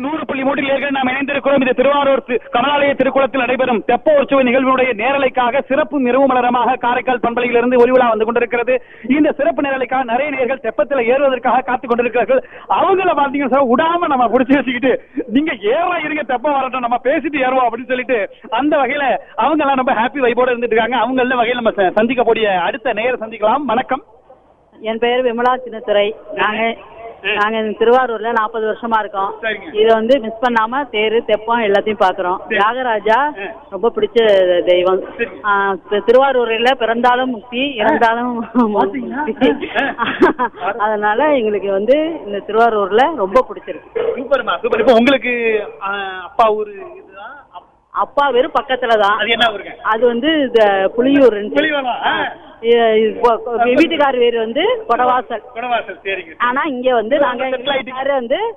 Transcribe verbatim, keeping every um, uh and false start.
நூறு புள்ளி மூன்றில் ஏற்கனவே நாம் இணைந்திருக்கிறோம். இது திருவாரூர் கமலாலய திருக்குளத்தில் நடைபெறும் தெப்போற்சவ நிகழ்வுடைய நேரலைக்காக சிறப்பு நிறுவனமாக காரைக்கால் பண்பலையிலிருந்து ஒளிவிழா வந்து கொண்டிருக்கிறது. இந்த சிறப்பு நேரலைக்காக நிறைய நேர்கள் தெப்பத்தில் ஏறுவதற்காக காத்துக் கொண்டிருக்கிறார்கள். அவங்கள பாத்தீங்கன்னா சார் விடாம நம்ம பிடிச்சி வச்சுக்கிட்டு நீங்க ஏறா இருங்க தெப்பம் வரட்டும் நம்ம பேசிட்டு ஏறுவோம் அப்படின்னு சொல்லிட்டு அந்த வகையில அவங்க எல்லாம் ரொம்ப ஹாப்பி வைபோட இருந்துட்டு இருக்காங்க. அவங்க எல்லாம் வகையில நம்ம சந்திக்கக்கூடிய அடுத்த நேர சந்திக்கலாம். வணக்கம், என் பெயர் விமலா சின்னத்துறை. நாங்க நாங்க திருவாரூர்ல நாற்பது வருஷமா இருக்கோம். இத வந்து மிஸ் பண்ணாம தேரு தெப்பம் எல்லாத்தையும் பாக்குறோம். தியாகராஜா ரொம்ப பிடிச்ச தெய்வம். திருவாரூர்ல பிறந்தாலும் முக்தி, இறந்தாலும் முக்தி. அதனால எங்களுக்கு வந்து இந்த திருவாரூர்ல ரொம்ப பிடிச்சிருக்கு. உங்களுக்கு அப்பா ஊரு அப்பா வெறும் பக்கத்துலதான். அது வந்து புலியூர். வீட்டுக்காரர் பேரு வந்து கொடவாசல். ஆனா இங்க வந்து நாங்க வந்து